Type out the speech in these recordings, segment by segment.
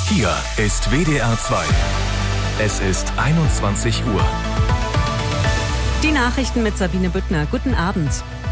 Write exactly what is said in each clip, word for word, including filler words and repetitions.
Hier ist W D R zwei. Es ist einundzwanzig Uhr. Die Nachrichten mit Sabine Büttner. Guten Abend.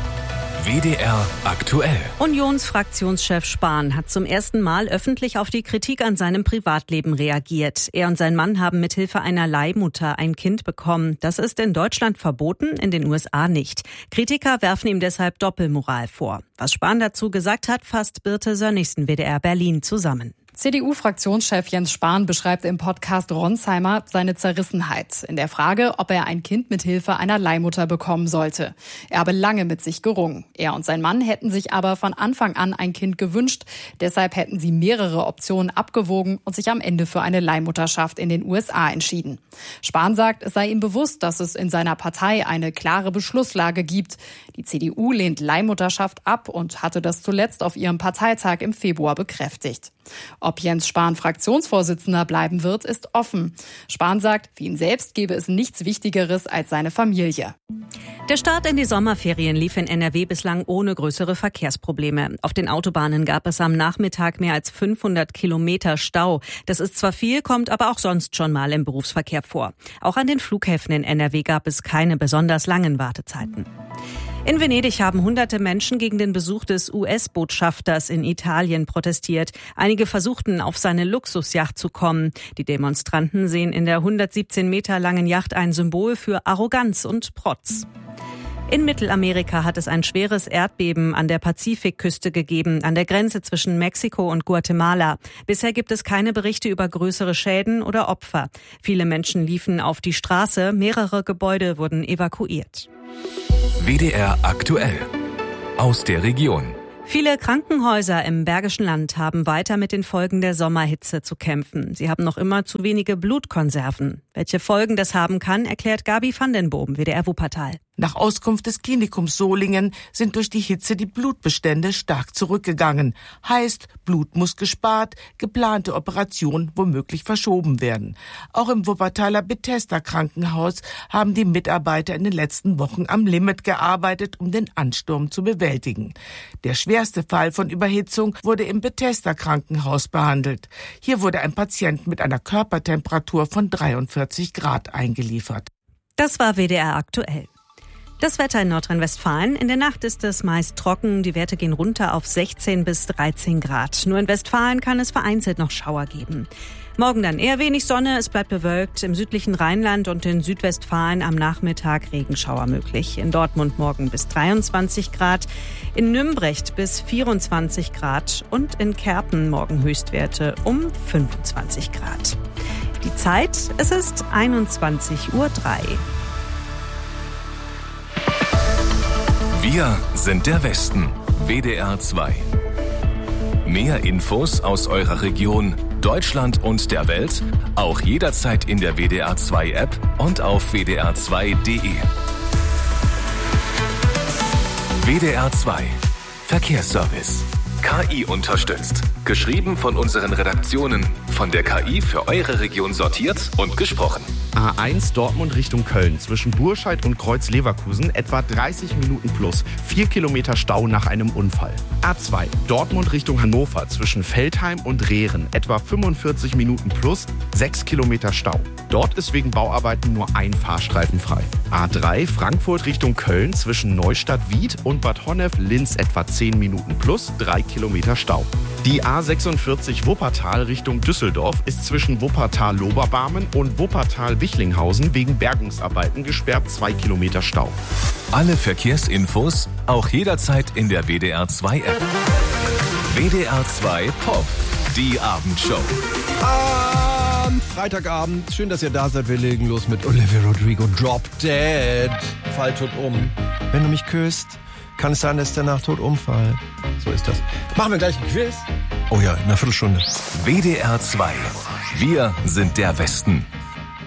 W D R aktuell. Unionsfraktionschef Spahn hat zum ersten Mal öffentlich auf die Kritik an seinem Privatleben reagiert. Er und sein Mann haben mithilfe einer Leihmutter ein Kind bekommen. Das ist in Deutschland verboten, in den U S A nicht. Kritiker werfen ihm deshalb Doppelmoral vor. Was Spahn dazu gesagt hat, fasst Birte Sönnigsen, W D R Berlin, zusammen. C D U-Fraktionschef Jens Spahn beschreibt im Podcast Ronsheimer seine Zerrissenheit in der Frage, ob er ein Kind mit Hilfe einer Leihmutter bekommen sollte. Er habe lange mit sich gerungen. Er und sein Mann hätten sich aber von Anfang an ein Kind gewünscht. Deshalb hätten sie mehrere Optionen abgewogen und sich am Ende für eine Leihmutterschaft in den U S A entschieden. Spahn sagt, es sei ihm bewusst, dass es in seiner Partei eine klare Beschlusslage gibt. Die C D U lehnt Leihmutterschaft ab und hatte das zuletzt auf ihrem Parteitag im Februar bekräftigt. Ob Jens Spahn Fraktionsvorsitzender bleiben wird, ist offen. Spahn sagt, für ihn selbst gebe es nichts Wichtigeres als seine Familie. Der Start in die Sommerferien lief in N R W bislang ohne größere Verkehrsprobleme. Auf den Autobahnen gab es am Nachmittag mehr als fünfhundert Kilometer Stau. Das ist zwar viel, kommt aber auch sonst schon mal im Berufsverkehr vor. Auch an den Flughäfen in N R W gab es keine besonders langen Wartezeiten. In Venedig haben hunderte Menschen gegen den Besuch des U S-Botschafters in Italien protestiert. Einige versuchten, auf seine Luxusjacht zu kommen. Die Demonstranten sehen in der hundertsiebzehn Meter langen Yacht ein Symbol für Arroganz und Protz. In Mittelamerika hat es ein schweres Erdbeben an der Pazifikküste gegeben, an der Grenze zwischen Mexiko und Guatemala. Bisher gibt es keine Berichte über größere Schäden oder Opfer. Viele Menschen liefen auf die Straße, mehrere Gebäude wurden evakuiert. W D R aktuell. Aus der Region. Viele Krankenhäuser im Bergischen Land haben weiter mit den Folgen der Sommerhitze zu kämpfen. Sie haben noch immer zu wenige Blutkonserven. Welche Folgen das haben kann, erklärt Gabi van den Boom, W D R Wuppertal. Nach Auskunft des Klinikums Solingen sind durch die Hitze die Blutbestände stark zurückgegangen. Heißt, Blut muss gespart, geplante Operationen womöglich verschoben werden. Auch im Wuppertaler Bethesda Krankenhaus haben die Mitarbeiter in den letzten Wochen am Limit gearbeitet, um den Ansturm zu bewältigen. Der schwerste Fall von Überhitzung wurde im Bethesda Krankenhaus behandelt. Hier wurde ein Patient mit einer Körpertemperatur von dreiundvierzig Grad eingeliefert. Das war W D R aktuell. Das Wetter in Nordrhein-Westfalen. In der Nacht ist es meist trocken. Die Werte gehen runter auf sechzehn bis dreizehn Grad. Nur in Westfalen kann es vereinzelt noch Schauer geben. Morgen dann eher wenig Sonne, es bleibt bewölkt. Im südlichen Rheinland und in Südwestfalen am Nachmittag Regenschauer möglich. In Dortmund morgen bis dreiundzwanzig Grad, in Nümbrecht bis vierundzwanzig Grad und in Kerpen morgen Höchstwerte um fünfundzwanzig Grad. Die Zeit, es ist einundzwanzig Uhr drei. Wir sind der Westen. W D R zwei. Mehr Infos aus eurer Region, Deutschland und der Welt, auch jederzeit in der W D R zwei App und auf w d r zwei punkt d e. W D R zwei. Verkehrsservice. K I unterstützt. Geschrieben von unseren Redaktionen. Von der K I für eure Region sortiert und gesprochen. A eins Dortmund Richtung Köln zwischen Burscheid und Kreuz Leverkusen etwa dreißig Minuten plus, vier Kilometer Stau nach einem Unfall. A zwei Dortmund Richtung Hannover zwischen Veltheim und Rehren etwa fünfundvierzig Minuten plus, sechs Kilometer Stau. Dort ist wegen Bauarbeiten nur ein Fahrstreifen frei. A drei Frankfurt Richtung Köln zwischen Neustadt-Wied und Bad Honnef-Linz etwa zehn Minuten plus, drei Kilometer Stau. Die A sechsundvierzig Wuppertal Richtung Düsseldorf ist zwischen Wuppertal-Loberbarmen und Wuppertal-Wichlinghausen wegen Bergungsarbeiten gesperrt, zwei Kilometer Stau. Alle Verkehrsinfos auch jederzeit in der W D R zwei App. W D R zwei Pop, die Abendshow. Am Freitagabend, schön, dass ihr da seid. Wir legen los mit Olivia Rodrigo, Drop Dead. Fall tot um. Wenn du mich küsst, kann es sein, dass ich danach tot umfall. So ist das. Machen wir gleich ein Quiz. Oh ja, in einer Viertelstunde. W D R zwei. Wir sind der Westen.